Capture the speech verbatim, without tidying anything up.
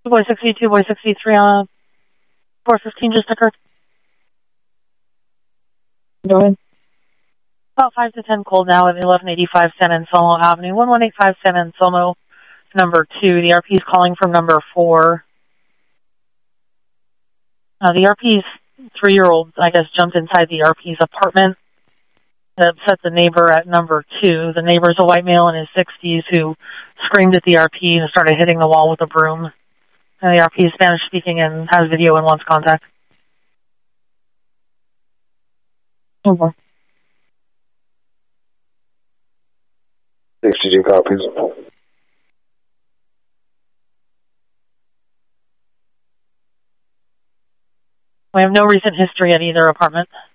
Two boy sixty-two, boy sixty-three on four fifteen just occurred. Go ahead. About five to ten cold now at eleven eighty-five San Anselmo Avenue, one one eight five San Anselmo, number two. The R P is calling from number four. Uh, the R P's three-year-old, I guess, jumped inside the R P's apartment. It upset the neighbor at number two. The neighbor's a white male in his sixties who screamed at the R P and started hitting the wall with a broom. And the R P is Spanish-speaking and has video and wants contact. Over. sixty-two copies. We have no recent history at either apartment.